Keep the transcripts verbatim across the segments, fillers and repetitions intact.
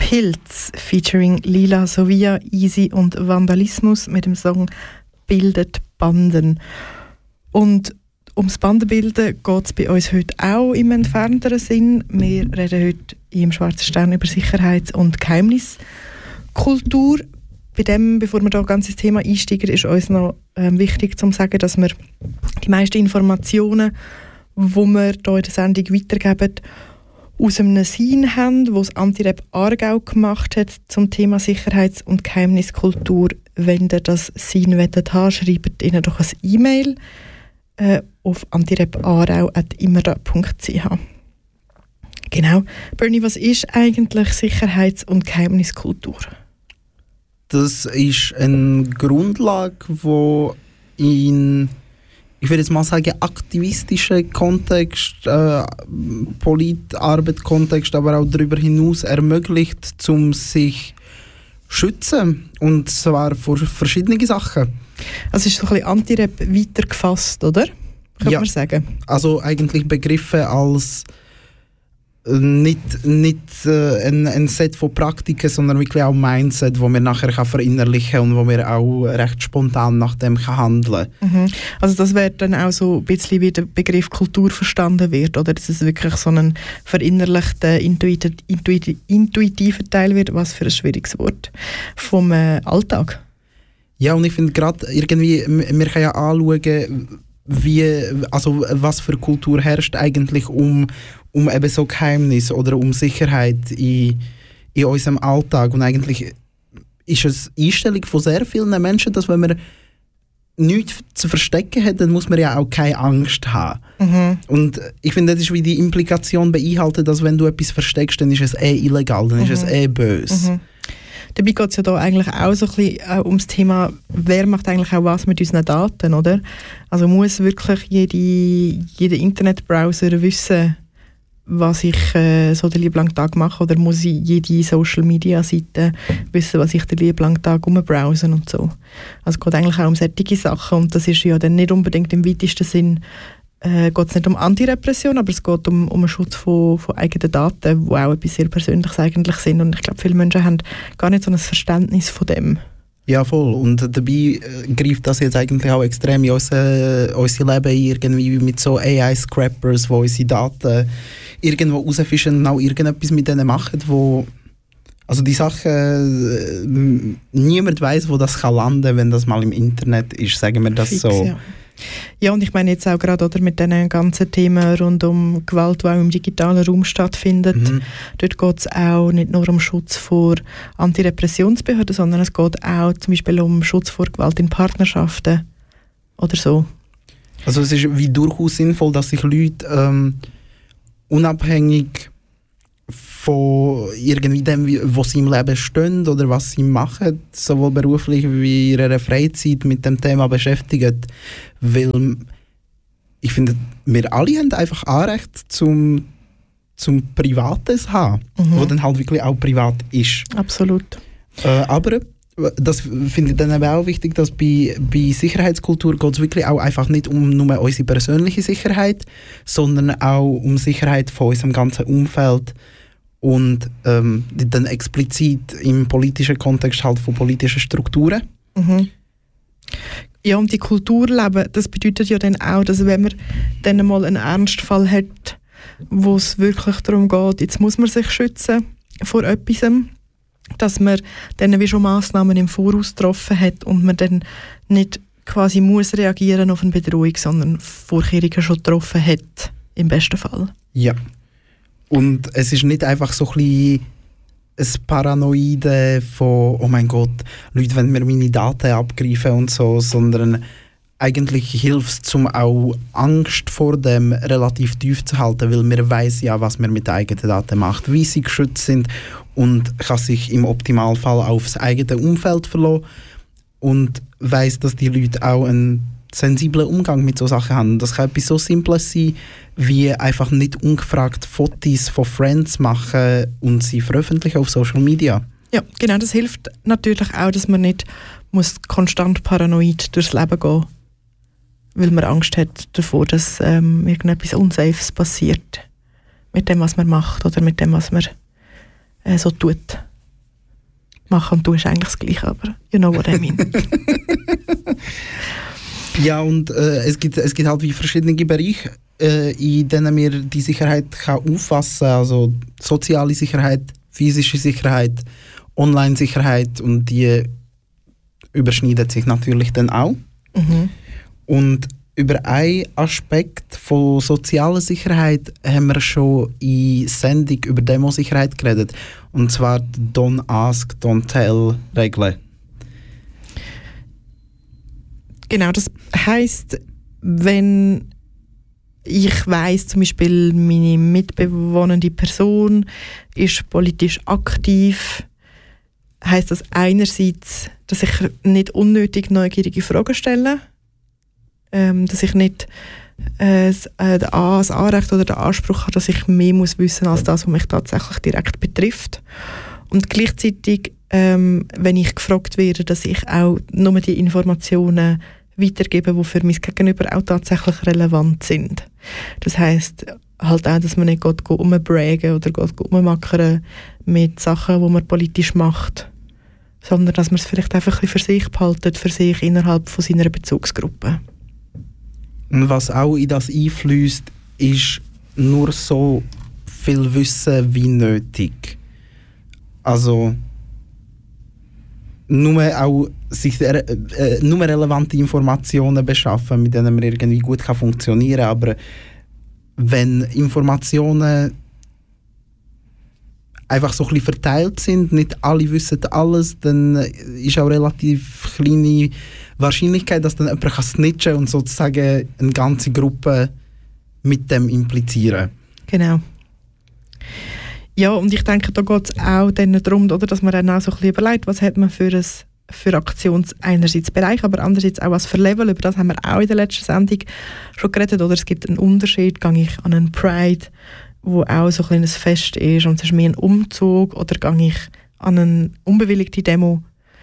Pilz featuring Lila Sovia, Easy und Vandalismus mit dem Song «Bildet Banden». Und ums Bandenbilden geht es bei uns heute auch im entfernteren Sinn. Wir reden heute im Schwarzen Stern über Sicherheits- und Geheimniskultur. Bei dem, bevor wir da ganz ins Thema einsteigen, ist uns noch ähm, wichtig zu sagen, dass wir die meisten Informationen, die wir hier in der Sendung weitergeben, aus einem Sign haben, das das Anti-Rap Aargau gemacht hat zum Thema Sicherheits- und Geheimniskultur. Wenn ihr das Sign wollt haben, schreibt ihnen doch ein E-Mail äh, auf antirap-aarau at immerda punkt c h. Genau. Bernie, was ist eigentlich Sicherheits- und Geheimniskultur? Das ist eine Grundlage, die in, ich würde jetzt mal sagen, aktivistischen Kontext, äh, Politarbeit-Kontext, aber auch darüber hinaus ermöglicht, um sich zu schützen. Und zwar vor verschiedenen Sachen. Also ist so ein bisschen Anti-Rap weitergefasst, oder? Kann ja. man sagen. Also eigentlich Begriffe als nicht, nicht äh, ein, ein Set von Praktiken, sondern wirklich auch ein Mindset, das man nachher kann verinnerlichen kann und wo man auch recht spontan nach dem kann handeln kann. Mhm. Also das wäre dann auch so ein bisschen wie der Begriff Kultur verstanden wird, oder dass es wirklich so ein verinnerlichter, intuit, intuit, intuitiver Teil wird, was für ein schwieriges Wort, vom äh, Alltag. Ja, und ich finde gerade irgendwie, wir können ja anschauen, wie, also was für Kultur herrscht eigentlich um, um eben so Geheimnis oder um Sicherheit in, in unserem Alltag. Und eigentlich ist es Einstellung von sehr vielen Menschen, dass wenn man nichts zu verstecken hat, dann muss man ja auch keine Angst haben. Mhm. Und ich finde, das ist wie die Implikation beinhaltet, dass wenn du etwas versteckst, dann ist es eh illegal, dann mhm. ist es eh böse. Mhm. Dabei geht es ja da eigentlich auch so ein bisschen äh, ums Thema, wer macht eigentlich auch was mit unseren Daten, oder? Also muss wirklich jede, jeder Internetbrowser wissen, was ich äh, so den lieben langen Tag mache, oder muss jede Social-Media-Seite wissen, was ich den lieben langen Tag rumbrowsen und so. Also es geht eigentlich auch um solche Sachen, und das ist ja dann nicht unbedingt im weitesten Sinn Äh, geht es nicht um Antirepression, aber es geht um, um den Schutz von, von eigenen Daten, die auch etwas sehr Persönliches eigentlich sind. Und ich glaube, viele Menschen haben gar nicht so ein Verständnis von dem. Ja, voll. Und dabei äh, greift das jetzt eigentlich auch extrem in unser, unser Leben irgendwie mit so A I-Scrappers, die unsere Daten irgendwo rausfischen und auch irgendetwas mit denen machen, wo also die Sachen, äh, niemand weiss, wo das kann landen, wenn das mal im Internet ist, sagen wir das Fix, so. Ja. Ja, und ich meine jetzt auch gerade oder, mit diesen ganzen Themen rund um Gewalt, die auch im digitalen Raum stattfindet. Mhm. Dort geht es auch nicht nur um Schutz vor Antirepressionsbehörden, sondern es geht auch zum Beispiel um Schutz vor Gewalt in Partnerschaften oder so. Also es ist wie durchaus sinnvoll, dass sich Leute ähm, unabhängig von irgendwie dem, was sie im Leben stehen oder was sie machen, sowohl beruflich wie in ihrer Freizeit mit dem Thema beschäftigen. Weil ich finde, wir alle haben einfach Anrecht zum, zum Privates haben, mhm. wo dann halt wirklich auch privat ist. Absolut. Äh, aber das finde ich dann eben auch wichtig, dass bei, bei Sicherheitskultur geht es wirklich auch einfach nicht um nur unsere persönliche Sicherheit, sondern auch um Sicherheit von unserem ganzen Umfeld und ähm, dann explizit im politischen Kontext halt von politischen Strukturen. Mhm. Ja, und die Kultur leben, das bedeutet ja dann auch, dass wenn man dann mal einen Ernstfall hat, wo es wirklich darum geht, jetzt muss man sich schützen vor etwas, dass man dann wie schon Massnahmen im Voraus getroffen hat und man dann nicht quasi muss reagieren auf eine Bedrohung, sondern Vorkehrungen schon getroffen hat, im besten Fall. Ja. Und es ist nicht einfach so ein bisschen ein Paranoide von, oh mein Gott, Leute wollen mir meine Daten abgreifen und so, sondern eigentlich hilft es, um auch Angst vor dem relativ tief zu halten, weil man weiss ja, was man mit den eigenen Daten macht, wie sie geschützt sind und kann sich im Optimalfall auf das eigene Umfeld verlassen und weiss, dass die Leute auch einen sensiblen Umgang mit solchen Sachen haben. Das kann etwas so Simples sein, wie einfach nicht ungefragt Fotos von Friends machen und sie veröffentlichen auf Social Media. Ja, genau, das hilft natürlich auch, dass man nicht muss konstant paranoid durchs Leben gehen muss, weil man Angst hat davor, dass ähm, irgendetwas Unsafes passiert mit dem, was man macht oder mit dem, was man äh, so tut. machen und du hast eigentlich das Gleiche, aber you know what I mean. Ja, und äh, es, gibt, es gibt halt wie verschiedene Bereiche, äh, in denen wir die Sicherheit kann auffassen kann. Also soziale Sicherheit, physische Sicherheit, Online-Sicherheit, und die überschneiden sich natürlich dann auch. Mhm. Und über einen Aspekt von sozialer Sicherheit haben wir schon in Sendung über Demosicherheit geredet. Und zwar die Don't Ask, Don't Tell-Regeln. Genau, das heisst, wenn ich weiss, zum Beispiel meine mitbewohnende Person ist politisch aktiv, heisst das einerseits, dass ich nicht unnötig neugierige Fragen stelle, ähm, dass ich nicht äh, das Anrecht oder den Anspruch habe, dass ich mehr muss wissen als das, was mich tatsächlich direkt betrifft. Und gleichzeitig, ähm, wenn ich gefragt werde, dass ich auch nur die Informationen weitergebe, die für mein Gegenüber auch tatsächlich relevant sind. Das heisst halt auch, dass man nicht geht, geht umbragen oder geht ummackern mit Sachen, die man politisch macht, sondern dass man es vielleicht einfach ein bisschen für sich behaltet, für sich innerhalb von seiner Bezugsgruppe. Und was auch in das einfließt, ist nur so viel Wissen wie nötig. Also nur auch sich äh, äh, nur relevante Informationen beschaffen, mit denen man irgendwie gut kann funktionieren kann. Aber wenn Informationen einfach so ein bisschen verteilt sind, nicht alle wissen alles, dann ist auch relativ kleine Wahrscheinlichkeit, dass dann jemand kann snitchen und sozusagen eine ganze Gruppe mit dem implizieren. Genau. Ja, und ich denke, da geht es auch dann darum, oder, dass man dann auch so ein bisschen überlegt, was hat man für ein für Aktions einerseits Bereich, aber andererseits auch was für Level. Über das haben wir auch in der letzten Sendung schon geredet. Oder es gibt einen Unterschied, gehe ich an einen Pride, wo auch so ein kleines Fest ist und es ist mehr ein Umzug, oder gehe ich an eine unbewilligte Demo,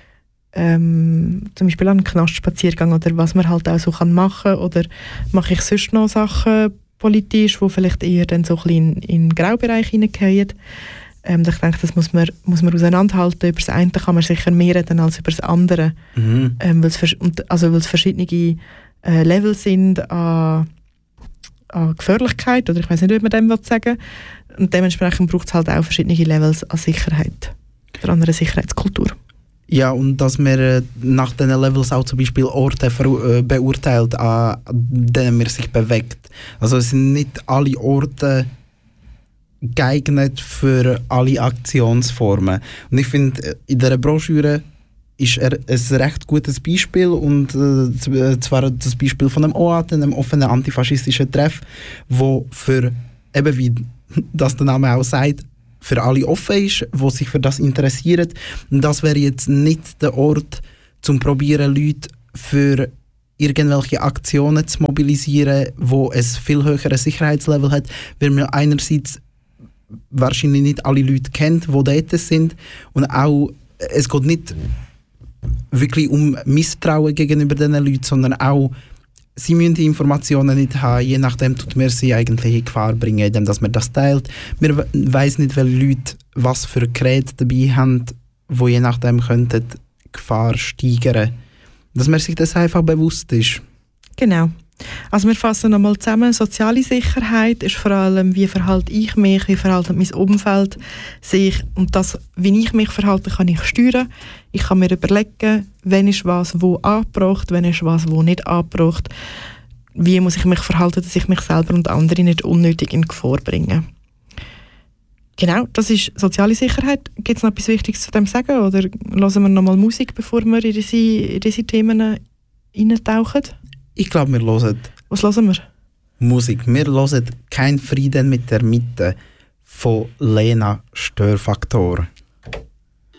ähm, zum Beispiel an einen Knastspaziergang, oder was man halt auch so kann machen, oder mache ich sonst noch Sachen politisch, die vielleicht eher dann so ein bisschen in, in den Graubereich hineingehen. Ähm, ich denke, das muss man, muss man auseinanderhalten. Über das eine kann man sicher mehr reden als über das andere. Mhm. Ähm, weil es also weil es verschiedene äh, Level sind an, an Gefährlichkeit, oder ich weiß nicht, wie man dem sagen will. Und dementsprechend braucht es halt auch verschiedene Levels an Sicherheit oder an einer Sicherheitskultur. Ja, und dass man äh, nach diesen Levels auch zum Beispiel Orte ver- äh, beurteilt, an denen man sich bewegt. Also es sind nicht alle Orte geeignet für alle Aktionsformen. Und ich finde, in dieser Broschüre ist er ein recht gutes Beispiel, und äh, zwar das Beispiel von einem O A T, einem offenen antifaschistischen Treff, wo für, eben wie das der Name auch sagt, für alle offen ist, die sich für das interessieren. Und das wäre jetzt nicht der Ort, zum probieren, Leute für irgendwelche Aktionen zu mobilisieren, wo es viel höheres Sicherheitslevel hat, weil man einerseits wahrscheinlich nicht alle Leute kennt, die dort sind, und auch, es geht nicht wirklich um Misstrauen gegenüber diesen Leuten, sondern auch, sie müssen die Informationen nicht haben, je nachdem tut man sie eigentlich in Gefahr bringen, indem dass man das teilt. Man weiss nicht, welche Leute was für Geräte dabei haben, wo je nachdem könnten Gefahr steigern. Dass man sich das einfach bewusst ist. Genau. Also wir fassen nochmal zusammen. Soziale Sicherheit ist vor allem, wie verhalte ich mich, wie verhalte mein Umfeld sich, und das, wie ich mich verhalte, kann ich steuern. Ich kann mir überlegen, wenn ist was wo angebracht, wenn ist was wo nicht angebracht. Wie muss ich mich verhalten, dass ich mich selber und andere nicht unnötig in Gefahr bringe. Genau, das ist soziale Sicherheit. Gibt es noch etwas Wichtiges zu dem sagen, oder hören wir nochmal Musik, bevor wir in diese, in diese Themen eintauchen? Ich glaube, wir hören... Was hören wir? Musik. Wir hören «Kein Frieden mit der Mitte» von Lena Störfaktor.